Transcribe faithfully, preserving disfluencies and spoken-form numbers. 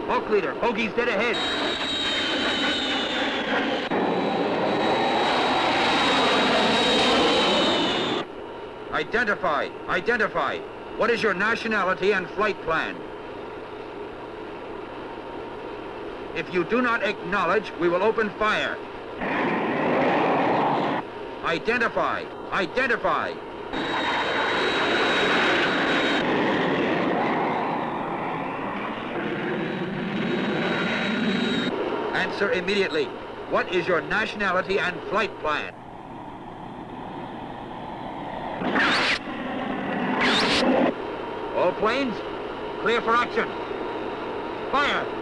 Hawk leader, Bogey's dead ahead. Identify, identify. What is your nationality and flight plan? If you do not acknowledge, we will open fire. Identify, identify. Answer immediately. What is your nationality and flight plan? All planes, clear for action. Fire!